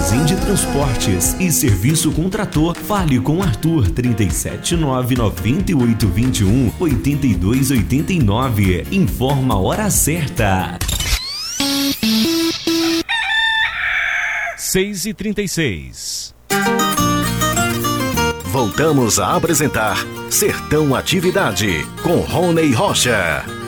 Armazém de Transportes e Serviço com Trator. Fale com Arthur 37998218289. Informa a hora certa. 6h36. Voltamos a apresentar Sertão Atividade com Rony Rocha.